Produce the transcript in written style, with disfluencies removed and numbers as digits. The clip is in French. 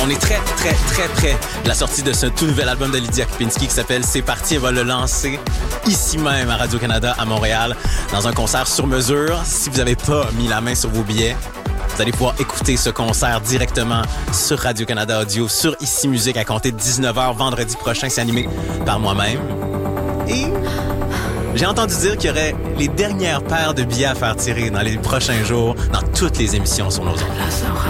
On est très, très, très près de la sortie de ce tout nouvel album de Lydia Kipinski qui s'appelle C'est parti. Elle va le lancer ici même à Radio-Canada à Montréal dans un concert sur mesure. Si vous n'avez pas mis la main sur vos billets, vous allez pouvoir écouter ce concert directement sur Radio-Canada Audio, sur Ici Musique à compter de 19h vendredi prochain. C'est animé par moi-même. Et j'ai entendu dire qu'il y aurait les dernières paires de billets à faire tirer dans les prochains jours dans toutes les émissions sur nos ondes.